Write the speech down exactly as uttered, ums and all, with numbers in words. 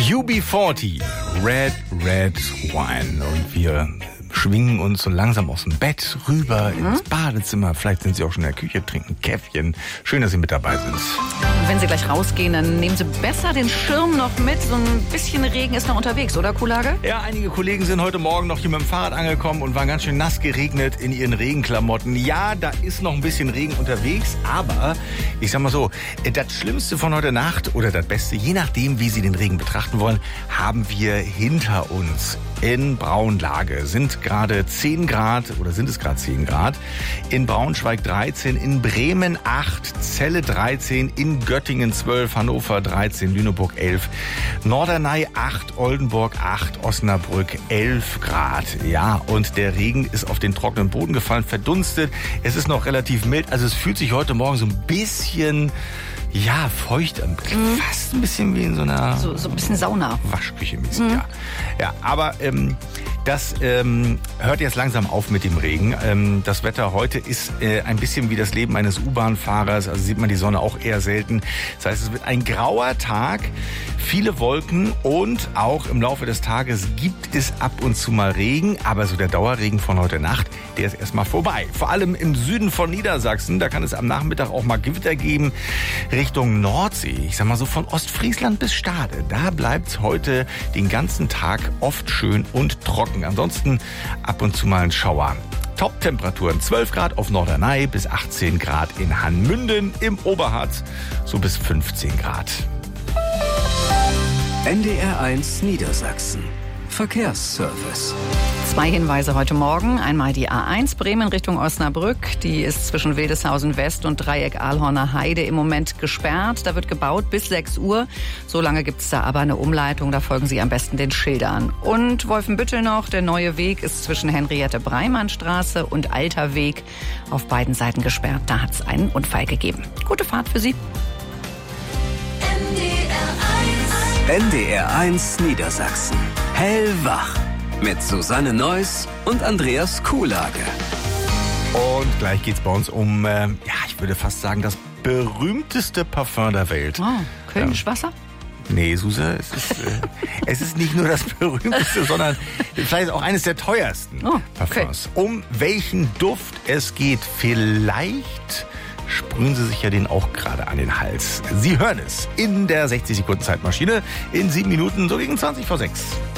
U B vierzig, Red, Red Wine. Und wir schwingen uns so langsam aus dem Bett rüber mhm. ins Badezimmer. Vielleicht sind Sie auch schon in der Küche, trinken ein Käffchen. Schön, dass Sie mit dabei sind. Und wenn Sie gleich rausgehen, dann nehmen Sie besser den Schirm noch mit. So ein bisschen Regen ist noch unterwegs, oder Kulage? Ja, einige Kollegen sind heute Morgen noch hier mit dem Fahrrad angekommen und waren ganz schön nass geregnet in ihren Regenklamotten. Ja, da ist noch ein bisschen Regen unterwegs, aber ich sag mal so, das Schlimmste von heute Nacht oder das Beste, je nachdem, wie Sie den Regen betrachten wollen, haben wir hinter uns. In Braunlage sind gerade zehn Grad oder sind es gerade zehn Grad. In Braunschweig dreizehn, in Bremen acht, Celle dreizehn, in Göttingen zwölf, Hannover dreizehn, Lüneburg elf, Norderney acht, Oldenburg acht, Osnabrück elf Grad. Ja, und der Regen ist auf den trockenen Boden gefallen, verdunstet. Es ist noch relativ mild, also es fühlt sich heute Morgen so ein bisschen... Ja, feucht, mhm. fast ein bisschen wie in so einer... So, so ein bisschen Sauna. Waschküche mäßig, mhm. ja. Ja, aber ähm, das ähm, hört jetzt langsam auf mit dem Regen. Ähm, das Wetter heute ist äh, ein bisschen wie das Leben eines U-Bahn-Fahrers. Also sieht man die Sonne auch eher selten. Das heißt, es wird ein grauer Tag, viele Wolken und auch im Laufe des Tages gibt es ab und zu mal Regen. Aber so der Dauerregen von heute Nacht, der ist erstmal vorbei. Vor allem im Süden von Niedersachsen, da kann es am Nachmittag auch mal Gewitter geben. Richtung Nordsee, ich sag mal so von Ostfriesland bis Stade, da bleibt's heute den ganzen Tag oft schön und trocken. Ansonsten ab und zu mal ein Schauer. Top-Temperaturen zwölf Grad auf Norderney bis achtzehn Grad in Hanmünden, im Oberharz so bis fünfzehn Grad. N D R eins Niedersachsen. Verkehrsservice. Zwei Hinweise heute Morgen. Einmal die A eins Bremen Richtung Osnabrück. Die ist zwischen Wildeshausen West und Dreieck Ahlhorner Heide im Moment gesperrt. Da wird gebaut bis sechs Uhr. So lange gibt es da aber eine Umleitung. Da folgen Sie am besten den Schildern. Und Wolfenbüttel noch. Der neue Weg ist zwischen Henriette-Breimann-Straße und Alter Weg auf beiden Seiten gesperrt. Da hat es einen Unfall gegeben. Gute Fahrt für Sie. N D R eins Niedersachsen. Hellwach. Mit Susanne Neuss und Andreas Kuhlage. Und gleich geht's bei uns um, äh, ja, ich würde fast sagen, das berühmteste Parfum der Welt. Oh, Kölnisch Wasser? Nee, Suse, es ist, äh, es ist nicht nur das berühmteste, sondern vielleicht auch eines der teuersten oh, Parfums. Okay. Um welchen Duft es geht, vielleicht sprühen Sie sich ja den auch gerade an den Hals. Sie hören es in der sechzig Sekunden Zeitmaschine in sieben Minuten, so gegen zwanzig vor sechs.